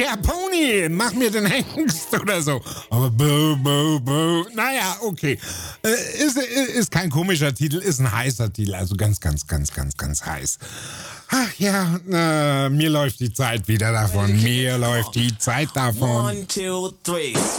Der Pony, mach mir den Hengst oder so. Aber naja, okay. Ist kein komischer Titel, ist ein heißer Titel. Also ganz heiß. Ach ja, mir läuft die Zeit wieder davon. Mir läuft die Zeit davon. 1, 2, 3.